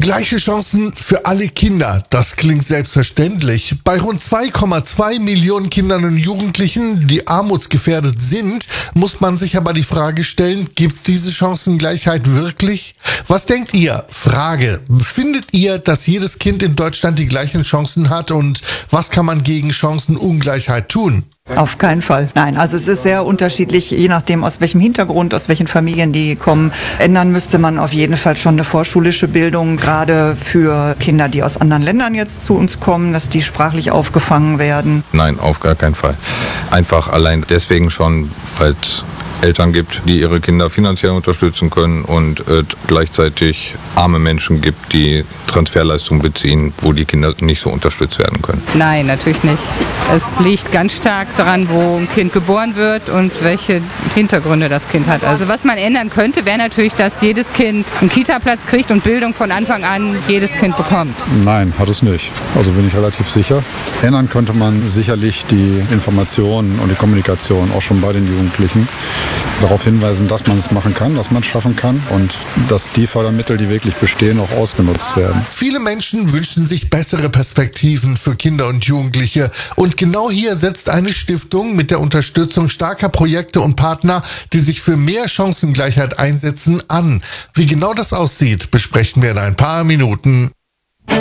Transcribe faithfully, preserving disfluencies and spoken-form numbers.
Gleiche Chancen für alle Kinder, das klingt selbstverständlich. Bei rund zwei Komma zwei Millionen Kindern und Jugendlichen, die armutsgefährdet sind, muss man sich aber die Frage stellen, gibt's diese Chancengleichheit wirklich? Was denkt ihr? Frage. Findet ihr, dass jedes Kind in Deutschland die gleichen Chancen hat und was kann man gegen Chancenungleichheit tun? Auf keinen Fall. Nein, also es ist sehr unterschiedlich, je nachdem aus welchem Hintergrund, aus welchen Familien die kommen. Ändern müsste man auf jeden Fall schon eine vorschulische Bildung, gerade für Kinder, die aus anderen Ländern jetzt zu uns kommen, dass die sprachlich aufgefangen werden. Nein, auf gar keinen Fall. Einfach allein deswegen schon, weil es Eltern gibt, die ihre Kinder finanziell unterstützen können und äh, gleichzeitig arme Menschen gibt, die Transferleistungen beziehen, wo die Kinder nicht so unterstützt werden können. Nein, natürlich nicht. Es liegt ganz stark daran, wo ein Kind geboren wird und welche Hintergründe das Kind hat. Also was man ändern könnte, wäre natürlich, dass jedes Kind einen Kita-Platz kriegt und Bildung von Anfang an jedes Kind bekommt. Nein, hat es nicht. Also bin ich relativ sicher. Ändern könnte man sicherlich die Informationen und die Kommunikation auch schon bei den Jugendlichen. Darauf hinweisen, dass man es machen kann, dass man es schaffen kann und dass die Fördermittel, die wirklich bestehen, auch ausgenutzt werden. Viele Menschen wünschen sich bessere Perspektiven für Kinder und Jugendliche. Und genau hier setzt eine Stiftung mit der Unterstützung starker Projekte und Partner, die sich für mehr Chancengleichheit einsetzen, an. Wie genau das aussieht, besprechen wir in ein paar Minuten.